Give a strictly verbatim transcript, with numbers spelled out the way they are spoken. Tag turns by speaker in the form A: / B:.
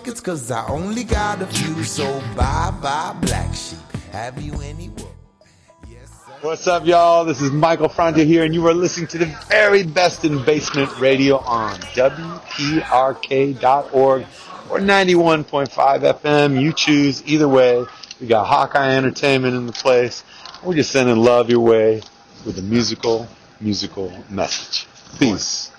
A: tickets, cause I only got a few. So bye bye, black sheep. Have you any wool?
B: What's up, y'all? This is Michael Franti here, and you are listening to the very best in basement radio on W P R K dot org or ninety-one point five F M. You choose. Either way, we got Hawkeye Entertainment in the place. We're just sending love your way with a musical, musical message. Peace.